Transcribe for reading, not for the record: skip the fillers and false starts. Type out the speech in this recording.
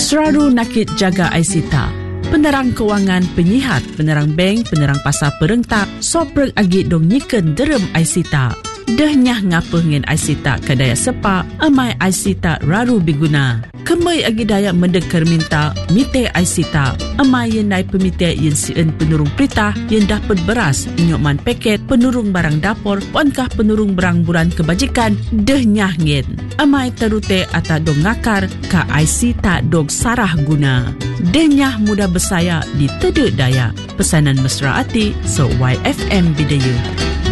Seraru nakit jaga Aisita. Penerang kewangan, penyihat, penerang bank, penerang pasar perentak, soprek agi dong nyiken derem Aisita. Dehnyah ngapa ngen Aisita kadaya sepa, amai Aisita raru biguna. Kemai agi daya mendeker minta, mite Aisita. Amai yenai pemite yen sien penurung perintah, yen dapat beras, inyokman paket, penurung barang dapur, ponkah penurung barang buran kebajikan, dehnyah ngen. Amai terute ata dong ngakar, ka Aisita dong sarah guna. Dehnyah mudah bersaya di teduk daya. Pesanan mesra hati, so YFM Bidayuh.